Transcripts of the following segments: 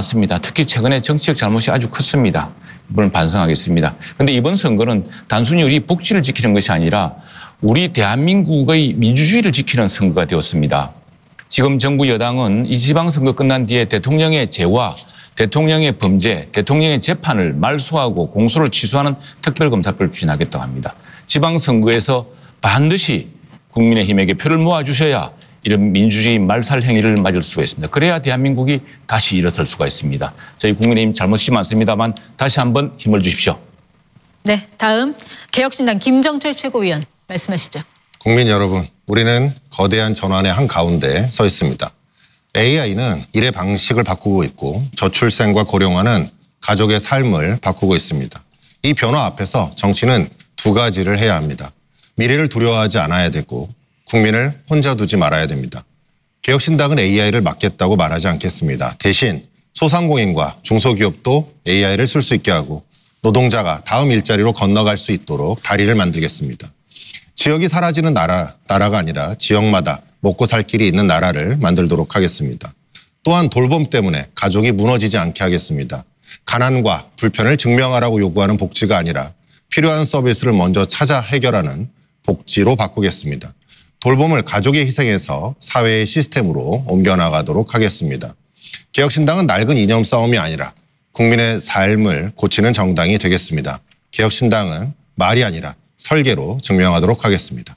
맞습니다. 특히 최근에 정치적 잘못이 아주 컸습니다. 이번은 반성하겠습니다. 그런데 이번 선거는 단순히 우리 복지를 지키는 것이 아니라 우리 대한민국의 민주주의를 지키는 선거가 되었습니다. 지금 정부 여당은 이 지방선거 끝난 뒤에 대통령의 재화, 대통령의 범죄, 대통령의 재판을 말소하고 공소를 취소하는 특별검사법을 추진하겠다고 합니다. 지방선거에서 반드시 국민의힘에게 표를 모아주셔야 이런 민주주의 말살 행위를 맞을 수가 있습니다. 그래야 대한민국이 다시 일어설 수가 있습니다. 저희 국민의힘 잘못이 많습니다만 다시 한번 힘을 주십시오. 네, 다음 개혁신당 김정철 최고위원 말씀하시죠. 국민 여러분, 우리는 거대한 전환의 한가운데 서 있습니다. AI는 일의 방식을 바꾸고 있고 저출생과 고령화는 가족의 삶을 바꾸고 있습니다. 이 변화 앞에서 정치는 두 가지를 해야 합니다. 미래를 두려워하지 않아야 되고 국민을 혼자 두지 말아야 됩니다. 개혁신당은 AI를 막겠다고 말하지 않겠습니다. 대신 소상공인과 중소기업도 AI를 쓸 수 있게 하고 노동자가 다음 일자리로 건너갈 수 있도록 다리를 만들겠습니다. 지역이 사라지는 나라가 아니라 지역마다 먹고 살 길이 있는 나라를 만들도록 하겠습니다. 또한 돌봄 때문에 가족이 무너지지 않게 하겠습니다. 가난과 불편을 증명하라고 요구하는 복지가 아니라 필요한 서비스를 먼저 찾아 해결하는 복지로 바꾸겠습니다. 돌봄을 가족의 희생에서 사회의 시스템으로 옮겨나가도록 하겠습니다. 개혁신당은 낡은 이념 싸움이 아니라 국민의 삶을 고치는 정당이 되겠습니다. 개혁신당은 말이 아니라 설계로 증명하도록 하겠습니다.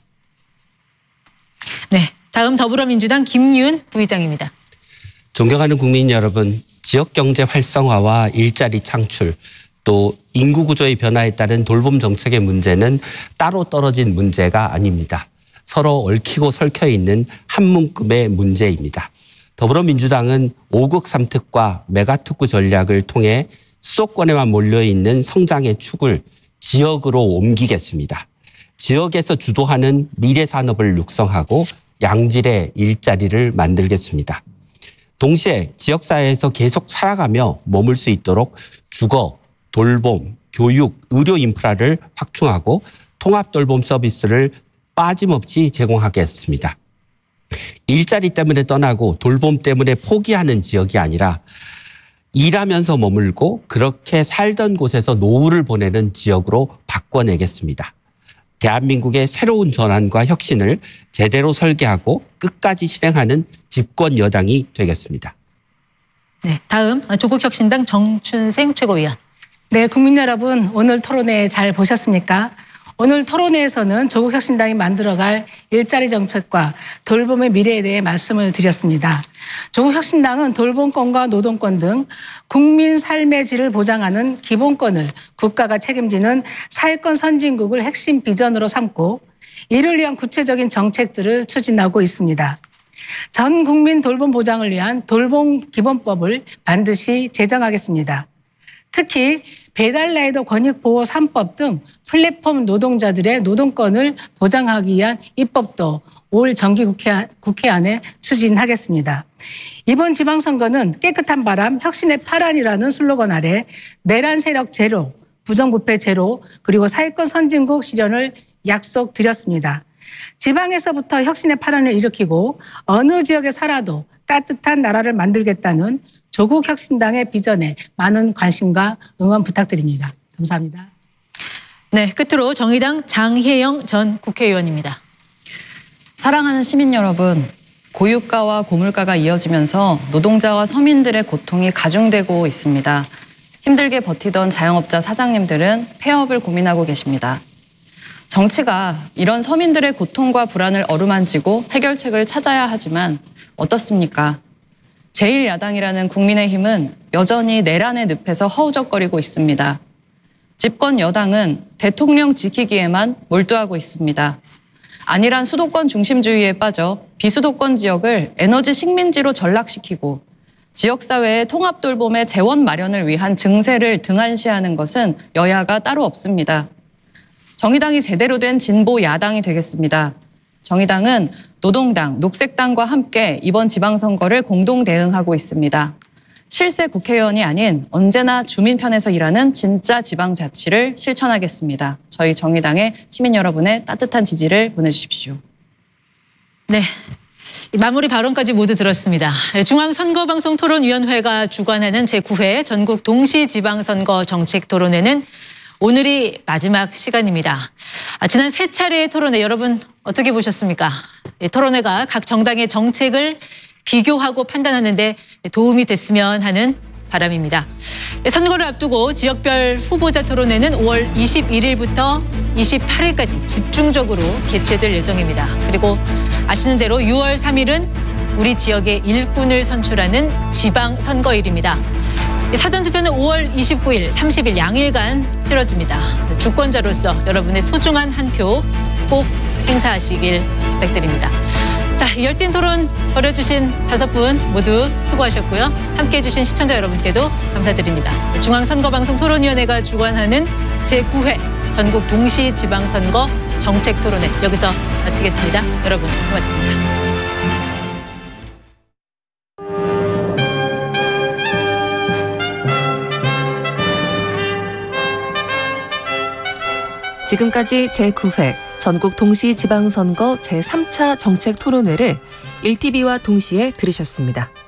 네, 다음 더불어민주당 김윤 부의장입니다. 존경하는 국민 여러분, 지역경제 활성화와 일자리 창출, 또 인구 구조의 변화에 따른 돌봄 정책의 문제는 따로 떨어진 문제가 아닙니다. 서로 얽히고 설켜 있는 한 묶음의 문제입니다. 더불어민주당은 5국 3특과 메가특구 전략을 통해 수도권에만 몰려있는 성장의 축을 지역으로 옮기겠습니다. 지역에서 주도하는 미래 산업을 육성하고 양질의 일자리를 만들겠습니다. 동시에 지역사회에서 계속 살아가며 머물 수 있도록 주거, 돌봄, 교육, 의료 인프라를 확충하고 통합 돌봄 서비스를 빠짐없이 제공하겠습니다. 일자리 때문에 떠나고 돌봄 때문에 포기하는 지역이 아니라 일하면서 머물고 그렇게 살던 곳에서 노후를 보내는 지역으로 바꿔내겠습니다. 대한민국의 새로운 전환과 혁신을 제대로 설계하고 끝까지 실행하는 집권 여당이 되겠습니다. 네, 다음 조국혁신당 정춘생 최고위원. 네, 국민 여러분, 오늘 토론회 잘 보셨습니까? 오늘 토론회에서는 조국혁신당이 만들어갈 일자리 정책과 돌봄의 미래에 대해 말씀을 드렸습니다. 조국혁신당은 돌봄권과 노동권 등 국민 삶의 질을 보장하는 기본권을 국가가 책임지는 사회권 선진국을 핵심 비전으로 삼고 이를 위한 구체적인 정책들을 추진하고 있습니다. 전 국민 돌봄 보장을 위한 돌봄 기본법을 반드시 제정하겠습니다. 특히 배달라이더 권익보호 3법 등 플랫폼 노동자들의 노동권을 보장하기 위한 입법도 올 정기국회 안에 추진하겠습니다. 이번 지방선거는 깨끗한 바람, 혁신의 파란이라는 슬로건 아래 내란 세력 제로, 부정부패 제로, 그리고 사회권 선진국 실현을 약속드렸습니다. 지방에서부터 혁신의 파란을 일으키고 어느 지역에 살아도 따뜻한 나라를 만들겠다는 조국혁신당의 비전에 많은 관심과 응원 부탁드립니다. 감사합니다. 네, 끝으로 정의당 장혜영 전 국회의원입니다. 사랑하는 시민 여러분, 고유가와 고물가가 이어지면서 노동자와 서민들의 고통이 가중되고 있습니다. 힘들게 버티던 자영업자 사장님들은 폐업을 고민하고 계십니다. 정치가 이런 서민들의 고통과 불안을 어루만지고 해결책을 찾아야 하지만 어떻습니까? 제1야당이라는 국민의힘은 여전히 내란의 늪에서 허우적거리고 있습니다. 집권 여당은 대통령 지키기에만 몰두하고 있습니다. 안일한 수도권 중심주의에 빠져 비수도권 지역을 에너지 식민지로 전락시키고 지역사회의 통합돌봄의 재원 마련을 위한 증세를 등한시하는 것은 여야가 따로 없습니다. 정의당이 제대로 된 진보 야당이 되겠습니다. 정의당은 노동당, 녹색당과 함께 이번 지방선거를 공동 대응하고 있습니다. 실세 국회의원이 아닌 언제나 주민 편에서 일하는 진짜 지방자치를 실천하겠습니다. 저희 정의당의 시민 여러분의 따뜻한 지지를 보내주십시오. 네, 마무리 발언까지 모두 들었습니다. 중앙선거방송토론위원회가 주관하는 제9회 전국 동시지방선거 정책토론회는 오늘이 마지막 시간입니다. 지난 3차례의 토론회 여러분 어떻게 보셨습니까? 토론회가 각 정당의 정책을 비교하고 판단하는 데 도움이 됐으면 하는 바람입니다. 선거를 앞두고 지역별 후보자 토론회는 5월 21일부터 28일까지 집중적으로 개최될 예정입니다. 그리고 아시는 대로 6월 3일은 우리 지역의 일꾼을 선출하는 지방선거일입니다. 사전투표는 5월 29일, 30일 양일간 치러집니다. 주권자로서 여러분의 소중한 한 표 꼭 행사하시길 부탁드립니다. 자, 열띤 토론 벌여주신 5분 모두 수고하셨고요. 함께해 주신 시청자 여러분께도 감사드립니다. 중앙선거방송 토론위원회가 주관하는 제9회 전국 동시지방선거 정책토론회 여기서 마치겠습니다. 여러분 고맙습니다. 지금까지 제9회 전국 동시지방선거 제3차 정책토론회를 1TV와 동시에 들으셨습니다.